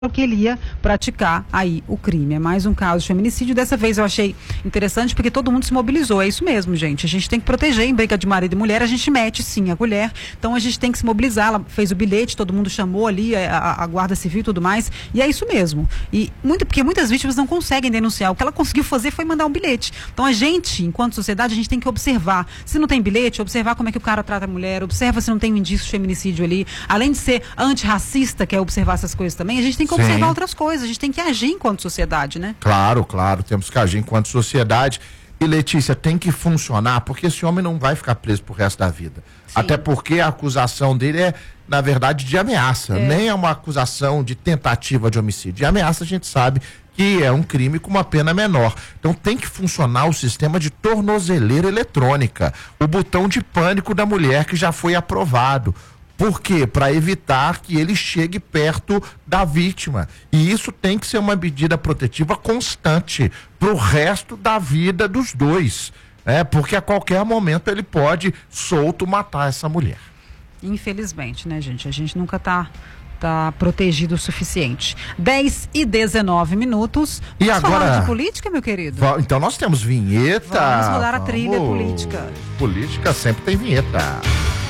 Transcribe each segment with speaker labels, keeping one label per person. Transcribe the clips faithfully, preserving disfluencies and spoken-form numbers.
Speaker 1: que ele ia praticar aí o crime. É mais um caso de feminicídio. Dessa vez eu achei interessante porque todo mundo se mobilizou. É isso mesmo, gente. A gente tem que proteger em briga de marido e mulher. A gente mete sim a colher. Então a gente tem que se mobilizar. Ela fez o bilhete, todo mundo chamou ali a, a, a guarda civil e tudo mais. E é isso mesmo. E muito, porque muitas vítimas não conseguem denunciar. O que ela conseguiu fazer foi mandar um bilhete. Então a gente, enquanto sociedade, a gente tem que observar. Se não tem bilhete, observar como é que o cara trata a mulher. Observa se não tem um indício de feminicídio ali. Além de ser antirracista, que é observar essas coisas também, a gente tem que observar Sim. outras coisas, a gente tem que agir enquanto sociedade, né?
Speaker 2: Claro, claro, temos que agir enquanto sociedade. E Letícia, tem que funcionar, porque esse homem não vai ficar preso pro resto da vida. Sim. Até porque a acusação dele é, na verdade, de ameaça, é. nem é uma acusação de tentativa de homicídio. De ameaça a gente sabe que é um crime com uma pena menor. Então tem que funcionar o sistema de tornozeleira eletrônica, o botão de pânico da mulher que já foi aprovado. Por quê? Para evitar que ele chegue perto da vítima. E isso tem que ser uma medida protetiva constante para o resto da vida dos dois. Né? Porque a qualquer momento ele pode, solto, matar essa mulher.
Speaker 1: Infelizmente, né, gente? A gente nunca tá, tá protegido o suficiente. dez e dezenove minutos.
Speaker 2: E
Speaker 1: Vamos
Speaker 2: agora
Speaker 1: falar de política, meu querido?
Speaker 2: Então nós temos vinheta.
Speaker 1: Vamos rodar a trilha Vamos. política.
Speaker 2: Política sempre tem vinheta.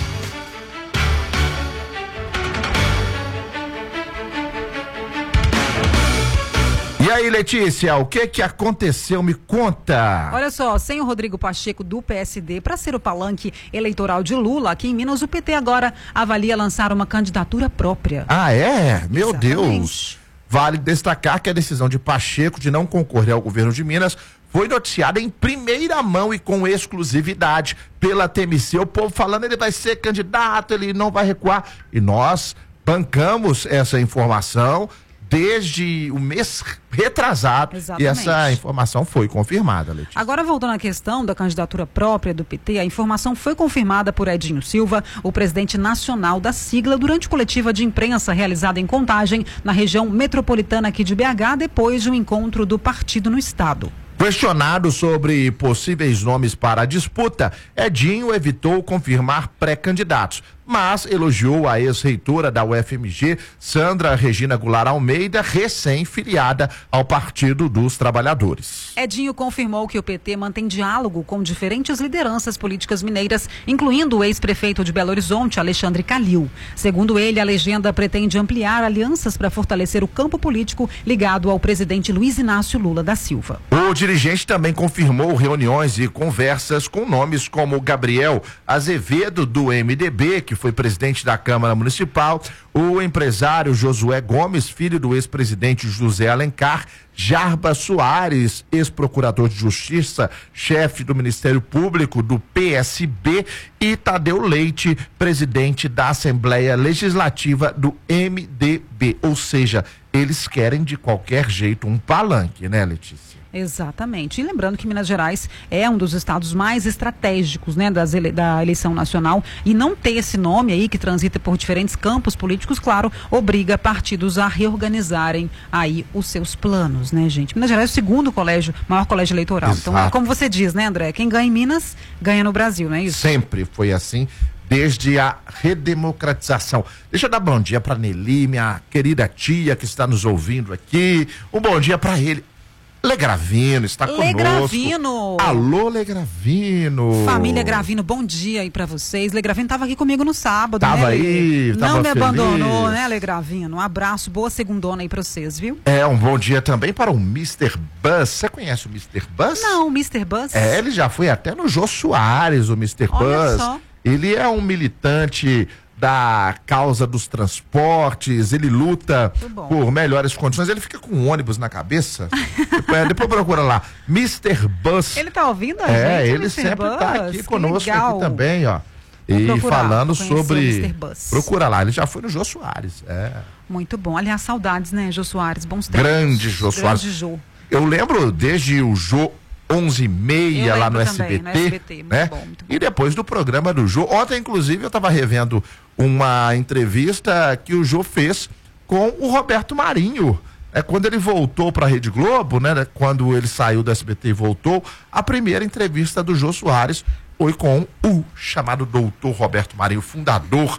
Speaker 2: E aí, Letícia, o que que aconteceu? Me conta.
Speaker 1: Olha só, sem o Rodrigo Pacheco do P S D para ser o palanque eleitoral de Lula, aqui em Minas, o P T agora avalia lançar uma candidatura própria.
Speaker 2: Ah, é? Meu
Speaker 1: Exatamente.
Speaker 2: Deus. Vale destacar que a decisão de Pacheco de não concorrer ao governo de Minas foi noticiada em primeira mão e com exclusividade pela T M C. O povo falando ele vai ser candidato, ele não vai recuar. E nós bancamos essa informação desde o mês retrasado. Exatamente. E essa informação foi confirmada, Letícia.
Speaker 1: Agora, voltando à questão da candidatura própria do P T, a informação foi confirmada por Edinho Silva, o presidente nacional da sigla, durante coletiva de imprensa realizada em Contagem, na região metropolitana aqui de B H, depois de um encontro do partido no estado.
Speaker 2: Questionado sobre possíveis nomes para a disputa, Edinho evitou confirmar pré-candidatos, mas elogiou a ex-reitora da U F M G, Sandra Regina Goulart Almeida, recém-filiada ao Partido dos Trabalhadores.
Speaker 1: Edinho confirmou que o P T mantém diálogo com diferentes lideranças políticas mineiras, incluindo o ex-prefeito de Belo Horizonte, Alexandre Calil. Segundo ele, a legenda pretende ampliar alianças para fortalecer o campo político ligado ao presidente Luiz Inácio Lula da Silva.
Speaker 2: O dirigente também confirmou reuniões e conversas com nomes como Gabriel Azevedo, do M D B, que foi presidente da Câmara Municipal, o empresário Josué Gomes, filho do ex-presidente José Alencar, Jarba Soares, ex-procurador de Justiça, chefe do Ministério Público do P S B, e Tadeu Leite, presidente da Assembleia Legislativa do M D B. Ou seja, eles querem de qualquer jeito um palanque, né, Letícia?
Speaker 1: Exatamente. E lembrando que Minas Gerais é um dos estados mais estratégicos, né, das ele, da eleição nacional, e não ter esse nome aí que transita por diferentes campos políticos, claro, obriga partidos a reorganizarem aí os seus planos, né, gente? Minas Gerais é o segundo colégio, maior colégio eleitoral.
Speaker 2: Exato.
Speaker 1: Então, como você diz, né, André? Quem ganha em Minas, ganha no Brasil, não é isso?
Speaker 2: Sempre foi assim, desde a redemocratização. Deixa eu dar bom dia para Nelly, minha querida tia que está nos ouvindo aqui. Um bom dia para ele. Legravino está conosco.
Speaker 1: Legravino.
Speaker 2: Alô, Legravino.
Speaker 1: Família Gravino, bom dia aí pra vocês. Legravino estava aqui comigo no sábado,
Speaker 2: tava
Speaker 1: né?
Speaker 2: aí, tava
Speaker 1: Não me
Speaker 2: feliz.
Speaker 1: abandonou, né, Legravino? Um abraço, boa segundona aí pra vocês, viu?
Speaker 2: É, um bom dia também para o mister Buzz. Você conhece o mister Buzz?
Speaker 1: Não, o mister Buzz?
Speaker 2: É, ele já foi até no Jô Soares, o mister
Speaker 1: Olha
Speaker 2: Buzz.
Speaker 1: Só.
Speaker 2: Ele é um militante da causa dos transportes, ele luta por melhores condições, ele fica com um ônibus na cabeça. depois, depois procura lá, mister Buzz.
Speaker 1: Ele tá ouvindo a
Speaker 2: É,
Speaker 1: gente,
Speaker 2: ele sempre
Speaker 1: Buzz?
Speaker 2: tá aqui
Speaker 1: Que
Speaker 2: conosco
Speaker 1: legal.
Speaker 2: aqui também, ó.
Speaker 1: Vou
Speaker 2: e
Speaker 1: procurar,
Speaker 2: falando
Speaker 1: vou
Speaker 2: sobre... Procura lá, ele já foi no Jô Soares. É.
Speaker 1: Muito bom. Aliás, saudades, né, Jô Soares? Bons tempos.
Speaker 2: Grande Jô Soares.
Speaker 1: Grande Jô.
Speaker 2: Eu lembro desde o Jô onze e meia lá no S B T,
Speaker 1: no S B T, muito
Speaker 2: né?
Speaker 1: bom, muito bom.
Speaker 2: E depois do programa do Jô. Ontem, inclusive, eu estava revendo uma entrevista que o Jô fez com o Roberto Marinho. É, quando ele voltou para a Rede Globo, né? Quando ele saiu do S B T e voltou, a primeira entrevista do Jô Soares foi com o chamado doutor Roberto Marinho, fundador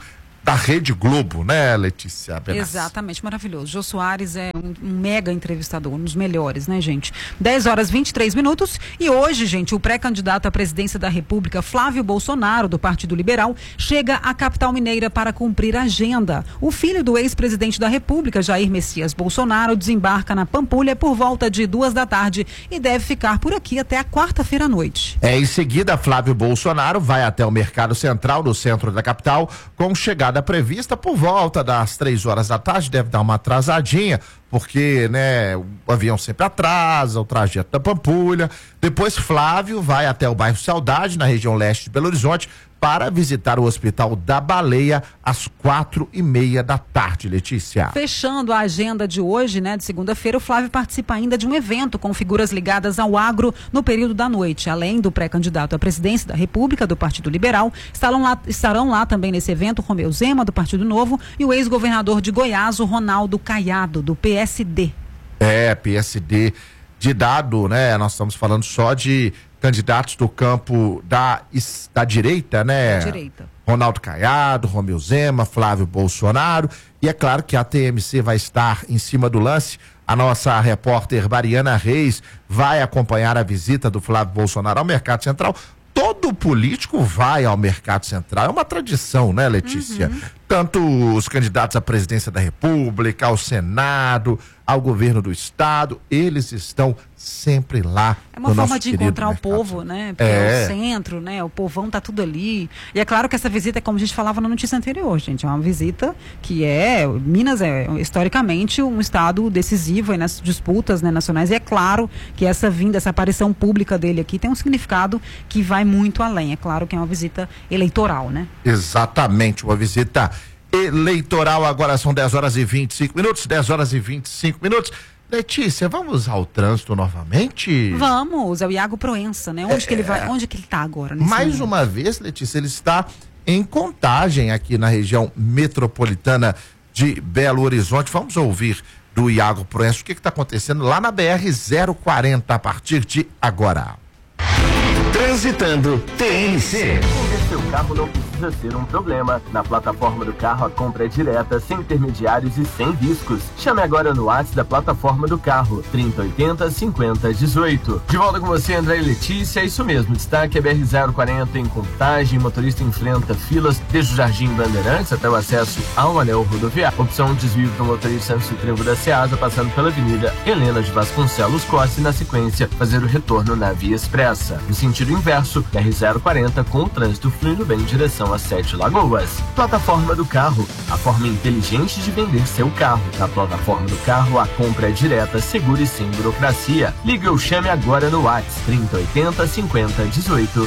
Speaker 2: da Rede Globo, né, Letícia Benassi?
Speaker 1: Exatamente, maravilhoso. Jô Soares é um, um mega entrevistador, um dos melhores, né, gente? dez horas e vinte e três minutos e hoje, gente, o pré-candidato à presidência da República, Flávio Bolsonaro, do Partido Liberal, chega à capital mineira para cumprir a agenda. O filho do ex-presidente da República, Jair Messias Bolsonaro, desembarca na Pampulha por volta de duas da tarde e deve ficar por aqui até a quarta-feira à noite.
Speaker 2: É, em seguida, Flávio Bolsonaro vai até o Mercado Central, no centro da capital, com chegada prevista por volta das três horas da tarde, deve dar uma atrasadinha, porque, né, o avião sempre atrasa, o trajeto da Pampulha. Depois Flávio vai até o bairro Saudade, na região leste de Belo Horizonte, para visitar o Hospital da Baleia às quatro e meia da tarde, Letícia.
Speaker 1: Fechando a agenda de hoje, né, de segunda-feira, o Flávio participa ainda de um evento com figuras ligadas ao agro no período da noite. Além do pré-candidato à presidência da República, do Partido Liberal, estarão lá, estarão lá também nesse evento Romeu Zema, do Partido Novo, e o ex-governador de Goiás, o Ronaldo Caiado, do P S D.
Speaker 2: É, P S D de dado, né? Nós estamos falando só de candidatos do campo da, da direita, né?
Speaker 1: Da direita.
Speaker 2: Ronaldo Caiado, Romeu Zema, Flávio Bolsonaro, e é claro que a T M C vai estar em cima do lance. A nossa repórter Mariana Reis vai acompanhar a visita do Flávio Bolsonaro ao Mercado Central. Todo político vai ao Mercado Central, é uma tradição, né, Letícia? Uhum. Tanto os candidatos à presidência da República, ao Senado, ao governo do estado, eles estão sempre lá.
Speaker 1: É uma forma de encontrar o povo, né? Porque é. é o centro, né? O povão tá tudo ali. E é claro que essa visita, como a gente falava na notícia anterior, gente, é uma visita que é, Minas é historicamente um estado decisivo aí nas disputas, né, nacionais, e é claro que essa vinda, essa aparição pública dele aqui tem um significado que vai muito além. É claro que é uma visita eleitoral, né?
Speaker 2: Exatamente, uma visita eleitoral. Agora são dez horas e vinte e cinco minutos, dez horas e vinte e cinco minutos. Letícia, vamos ao trânsito novamente?
Speaker 1: Vamos, é o Iago Proença, né? Onde é, que ele vai? Onde que ele está agora?
Speaker 2: Mais
Speaker 1: momento?
Speaker 2: uma vez, Letícia, ele está em Contagem, aqui na região metropolitana de Belo Horizonte. Vamos ouvir do Iago Proença o que está acontecendo lá na B R zero quarenta a partir de agora.
Speaker 3: Transitando T N C.
Speaker 4: Vender seu carro não precisa ser um problema. Na plataforma do carro a compra é direta, sem intermediários e sem riscos. Chame agora no WhatsApp da plataforma do carro, trinta, oitenta, cinquenta, dezoito. De volta com você, André e Letícia, é isso mesmo. Destaque é B R zero quarenta em Contagem. Motorista enfrenta filas desde o Jardim Bandeirantes até o acesso ao anel rodoviário. Opção desvio para o motorista antes do trevo da Ceasa, passando pela Avenida Helena de Vasconcelos Costa e, na sequência, fazer o retorno na via expressa. No sentido inverso, B R zero quarenta com o trânsito fluindo bem em direção a Sete Lagoas. Plataforma do carro, a forma inteligente de vender seu carro. Na plataforma do carro, a compra é direta, segura e sem burocracia. Ligue ou chame agora no WhatsApp trinta, oitenta, cinquenta, dezoito.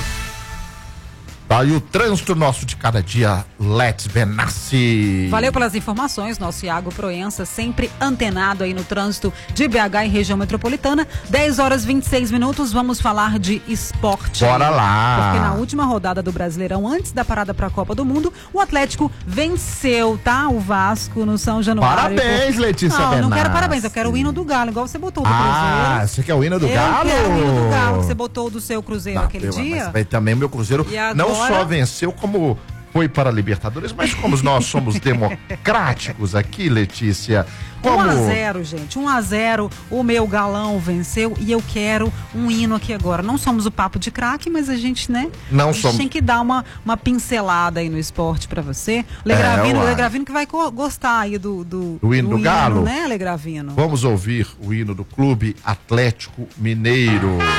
Speaker 2: Tá aí o trânsito nosso de cada dia, Let's Benassi.
Speaker 1: Valeu pelas informações, nosso Iago Proença, sempre antenado aí no trânsito de B H e região metropolitana. dez horas e vinte e seis minutos, vamos falar de esporte.
Speaker 2: Bora lá!
Speaker 1: Porque na última rodada do Brasileirão, antes da parada para a Copa do Mundo, o Atlético venceu, tá? O Vasco no São Januário.
Speaker 2: Parabéns, por... Letícia
Speaker 1: Não,
Speaker 2: Benassi.
Speaker 1: não quero parabéns, eu quero o hino do Galo, igual você botou do
Speaker 2: ah,
Speaker 1: Cruzeiro.
Speaker 2: Ah, você quer o hino do
Speaker 1: eu
Speaker 2: Galo?
Speaker 1: Eu quero o hino do Galo, que você botou do seu Cruzeiro
Speaker 2: não,
Speaker 1: aquele
Speaker 2: eu,
Speaker 1: dia.
Speaker 2: Mas também o meu Cruzeiro não só venceu, como foi para a Libertadores, mas como nós somos democráticos aqui, Letícia. Como...
Speaker 1: um a zero, gente, um a zero, o meu galão venceu e eu quero um hino aqui agora. Não somos o papo de craque, mas a gente, né?
Speaker 2: Não
Speaker 1: a gente
Speaker 2: somos...
Speaker 1: tem que dar uma, uma pincelada aí no esporte pra você. Legravino,
Speaker 2: é,
Speaker 1: Legravino que vai gostar aí do, do,
Speaker 2: do hino do, do Galo,
Speaker 1: hino, né, Legravino?
Speaker 2: Vamos ouvir o hino do Clube Atlético Mineiro.